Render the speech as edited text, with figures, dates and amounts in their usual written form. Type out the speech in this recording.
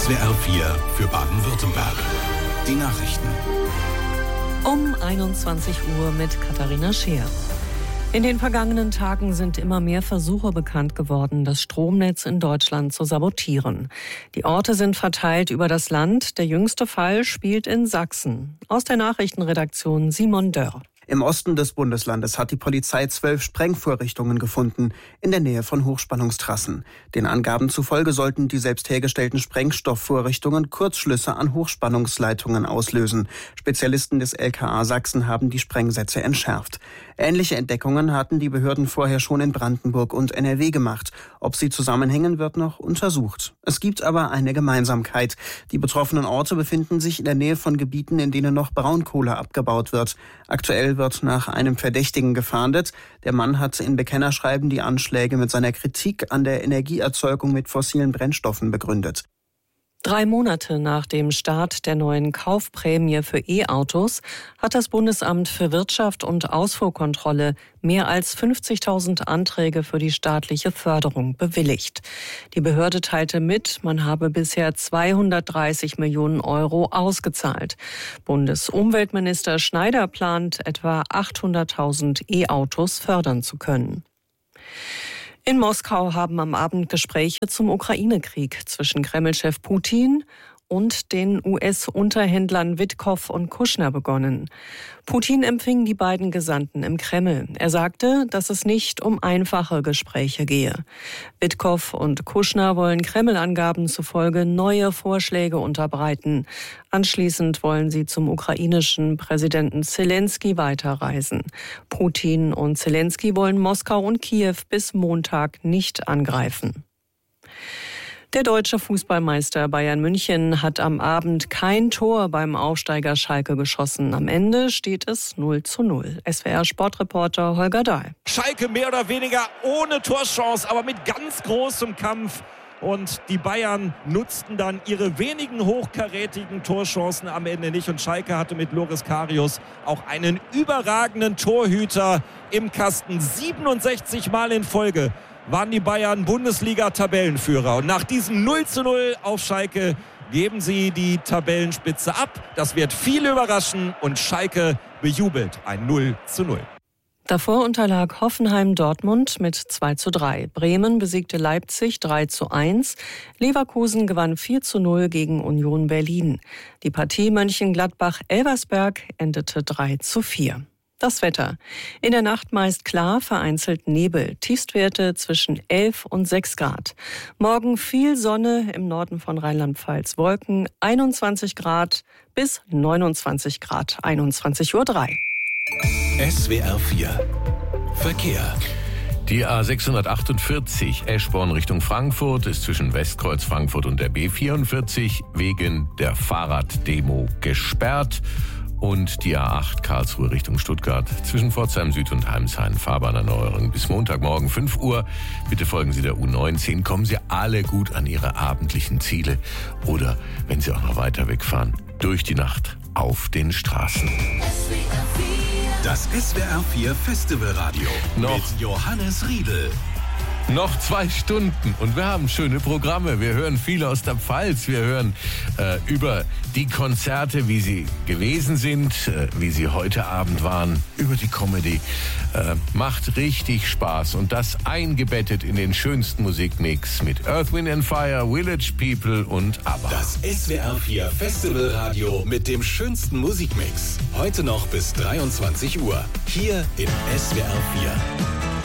SWR 4 für Baden-Württemberg. Die Nachrichten. Um 21 Uhr mit Katharina Scheer. In den vergangenen Tagen sind immer mehr Versuche bekannt geworden, das Stromnetz in Deutschland zu sabotieren. Die Orte sind verteilt über das Land. Der jüngste Fall spielt in Sachsen. Aus der Nachrichtenredaktion Simon Dörr. Im Osten des Bundeslandes hat die Polizei 12 Sprengvorrichtungen gefunden, in der Nähe von Hochspannungstrassen. Den Angaben zufolge sollten die selbst hergestellten Sprengstoffvorrichtungen Kurzschlüsse an Hochspannungsleitungen auslösen. Spezialisten des LKA Sachsen haben die Sprengsätze entschärft. Ähnliche Entdeckungen hatten die Behörden vorher schon in Brandenburg und NRW gemacht. Ob sie zusammenhängen, wird noch untersucht. Es gibt aber eine Gemeinsamkeit. Die betroffenen Orte befinden sich in der Nähe von Gebieten, in denen noch Braunkohle abgebaut wird. Aktuell wird nach einem Verdächtigen gefahndet. Der Mann hat in Bekennerschreiben die Anschläge mit seiner Kritik an der Energieerzeugung mit fossilen Brennstoffen begründet. 3 Monate nach dem Start der neuen Kaufprämie für E-Autos hat das Bundesamt für Wirtschaft und Ausfuhrkontrolle mehr als 50.000 Anträge für die staatliche Förderung bewilligt. Die Behörde teilte mit, man habe bisher 230 Millionen Euro ausgezahlt. Bundesumweltminister Schneider plant, etwa 800.000 E-Autos fördern zu können. In Moskau haben am Abend Gespräche zum Ukraine-Krieg zwischen Kreml-Chef Putin und den US-Unterhändlern Witkow und Kushner begonnen. Putin empfing die beiden Gesandten im Kreml. Er sagte, dass es nicht um einfache Gespräche gehe. Witkow und Kushner wollen Kreml-Angaben zufolge neue Vorschläge unterbreiten. Anschließend wollen sie zum ukrainischen Präsidenten Zelensky weiterreisen. Putin und Zelensky wollen Moskau und Kiew bis Montag nicht angreifen. Der deutsche Fußballmeister Bayern München hat am Abend kein Tor beim Aufsteiger Schalke geschossen. Am Ende steht es 0:0. SWR-Sportreporter Holger Dahl. Schalke mehr oder weniger ohne Torchance, aber mit ganz großem Kampf. Und die Bayern nutzten dann ihre wenigen hochkarätigen Torchancen am Ende nicht. Und Schalke hatte mit Loris Karius auch einen überragenden Torhüter im Kasten. 67 Mal in Folge waren die Bayern Bundesliga-Tabellenführer. Und nach diesem 0:0 auf Schalke geben sie die Tabellenspitze ab. Das wird viele überraschen und Schalke bejubelt ein 0:0. Davor unterlag Hoffenheim Dortmund mit 2:3. Bremen besiegte Leipzig 3:1. Leverkusen gewann 4:0 gegen Union Berlin. Die Partie Mönchengladbach-Elversberg endete 3:4. Das Wetter. In der Nacht meist klar, vereinzelt Nebel. Tiefstwerte zwischen 11 und 6 Grad. Morgen viel Sonne, im Norden von Rheinland-Pfalz Wolken, 21 Grad bis 29 Grad, 21:03 Uhr. SWR 4 Verkehr. Die A648 Eschborn Richtung Frankfurt ist zwischen Westkreuz Frankfurt und der B44 wegen der Fahrraddemo gesperrt. Und die A8 Karlsruhe Richtung Stuttgart zwischen Pforzheim Süd und Heimshain Fahrbahnerneuerung bis Montagmorgen 5 Uhr. Bitte folgen Sie der U19. Kommen Sie alle gut an Ihre abendlichen Ziele oder, wenn Sie auch noch weiter wegfahren, durch die Nacht auf den Straßen. Das SWR 4 Festivalradio mit Johannes Riedel. Noch 2 Stunden und wir haben schöne Programme. Wir hören viel aus der Pfalz. Wir hören über die Konzerte, wie sie gewesen sind, wie sie heute Abend waren, über die Comedy. Macht richtig Spaß und das eingebettet in den schönsten Musikmix mit Earth, Wind and Fire, Village People und ABBA. Das SWR 4 Festivalradio mit dem schönsten Musikmix. Heute noch bis 23 Uhr. Hier in SWR 4.